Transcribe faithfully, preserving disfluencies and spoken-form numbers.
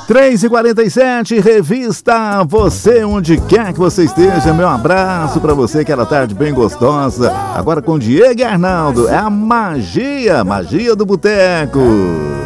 três e quarenta e sete, revista Você Onde Quer Que Você Esteja. Meu abraço pra você, aquela tarde bem gostosa. Agora com Diego e Arnaldo, é a magia, magia do boteco.